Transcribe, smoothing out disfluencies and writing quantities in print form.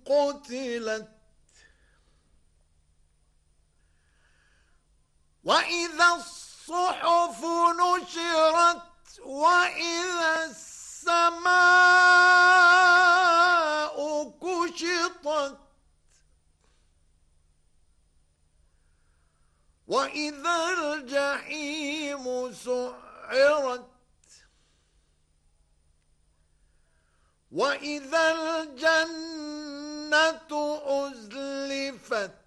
قتلت وإذا الصحف نشرت وإذا السماء كشطت وإذا الجحيم سعرت وإذا الجنة أزلفت